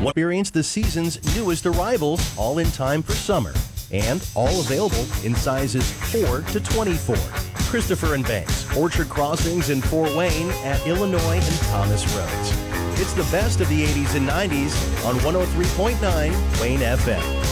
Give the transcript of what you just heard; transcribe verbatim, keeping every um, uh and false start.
Experience the season's newest arrivals, all in time for summer, and all available in sizes four to twenty-four. Christopher and Banks, Orchard Crossings in Fort Wayne at Illinois and Thomas Roads. It's the best of the eighties and nineties on one oh three point nine Wayne F M.